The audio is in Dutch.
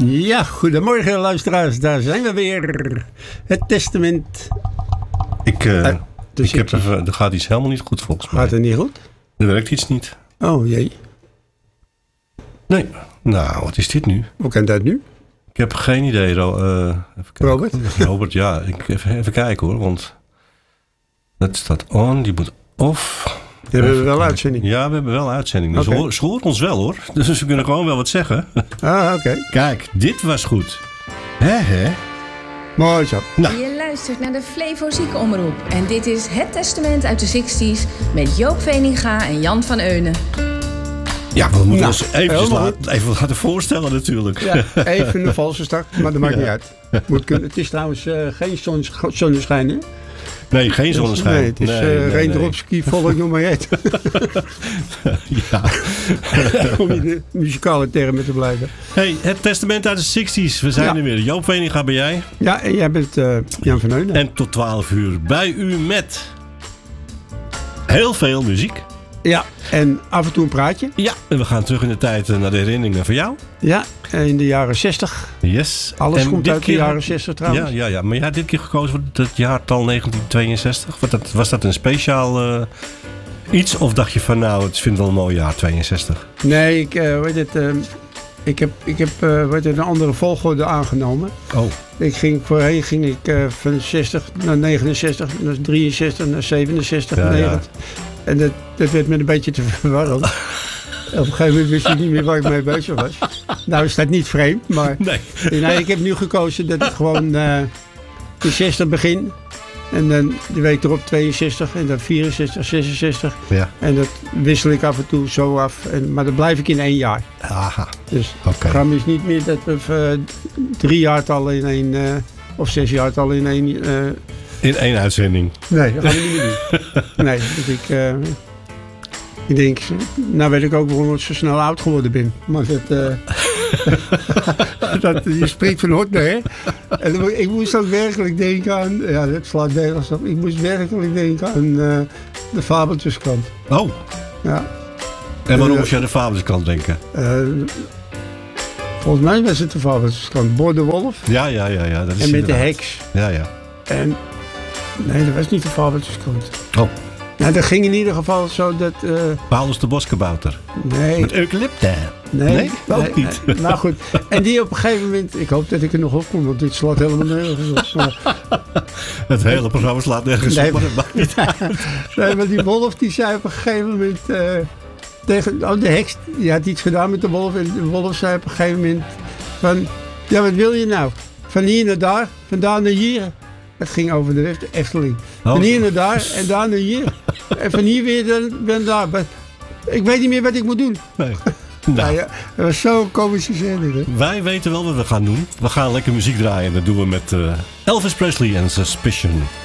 Ja, goedemorgen luisteraars, daar zijn we weer. Het testament. Er gaat iets helemaal niet goed volgens mij. Gaat het niet goed? Er werkt iets niet. Oh jee. Nee. Nou, wat is dit nu? Hoe kan dat nu? Ik heb geen idee. Even Robert? Robert, ja. Even kijken hoor, want dat staat on, die moet off. Hebben we wel uitzending? Ja, we hebben wel uitzending. Dus Okay. ze horen ons wel hoor. Dus we kunnen gewoon wel wat zeggen. Ah, oké. Kijk, dit was goed. Hè? Mooi zo. Nou. Je luistert naar de Flevo Ziekenomroep. En dit is Het Testament uit de 60s met Joop Veninga en Jan van Eunen. Ja, we moeten ons helemaal even laten voorstellen natuurlijk. Ja, even een valse start, maar dat maakt niet uit. Moet kunnen. Het is trouwens geen zonneschijn, hè? Nee, geen zonneschijn. Nee, het is Reendropski, volk, noem maar het. Ja. Om in de muzikale termen te blijven. Hey, Het Testament uit de 60s. We zijn er weer. Joop Veninga ben jij. Ja, en jij bent Jan van Eunen. En tot 12 uur bij u met heel veel muziek. Ja, en af en toe een praatje. Ja, en we gaan terug in de tijd naar de herinneringen van jou. Ja, in de jaren 60. Yes. Alles en komt uit de jaren 60 trouwens. Ja. Maar jij had dit keer gekozen voor het jaartal 1962. Was dat een speciaal iets? Of dacht je van nou, het vind wel een mooi jaar, 62? Nee, ik heb een andere volgorde aangenomen. Oh. Voorheen ging ik van 60 naar 69, naar 63, naar 67, Ja, 90. En dat werd me een beetje te verwarrend. Op een gegeven moment wist ik niet meer waar ik mee bezig was. Nou is dat niet vreemd, maar nee, ik heb nu gekozen dat ik gewoon de 60 begin. En dan de week erop 62 en dan 64, 66. Ja. En dat wissel ik af en toe zo af. Maar dan blijf ik in 1 jaar. Aha. Dus het programma is niet meer dat we 3 jaartallen in 1 of 6 jaartallen in 1... in 1 uitzending. Nee, dat gaan we niet meer doen. Nee, dus ik denk, nou weet ik ook waarom ik zo snel oud geworden ben. Maar je spreekt van hot hè. En ik moest ook werkelijk denken aan, ja dat slaat Nederlands op. Ik moest werkelijk denken aan de Fabeltjeskrant. Oh. Ja. En waarom moest je aan de Fabeltjeskrant denken? Volgens mij was het de Fabeltjeskrant. Boor de Wolf. Ja. Dat is en met inderdaad. de heks. Ja. En nee, dat was niet de Fabeltjeskrant. Oh. Nou, dat ging in ieder geval zo dat... Paulus de Boskabouter. Nee. Met eucalypten. Nee, ook niet. Nou goed. En die op een gegeven moment... Ik hoop dat ik er nog op kom, want dit slaat helemaal nergens op. Maar, het hele programma slaat nergens op, maar dat maakt niet uit. Nee, maar die wolf die zei op een gegeven moment... tegen de heks, die had iets gedaan met de wolf. En de wolf zei op een gegeven moment... van, ja, wat wil je nou? Van hier naar daar, van daar naar hier. Het ging over de Efteling. Van hier naar daar en daar naar hier. En van hier weer naar daar. Maar ik weet niet meer wat ik moet doen. Nee. Nou ja, dat was zo'n komische zending. Hè? Wij weten wel wat we gaan doen. We gaan lekker muziek draaien. Dat doen we met Elvis Presley en Suspicion.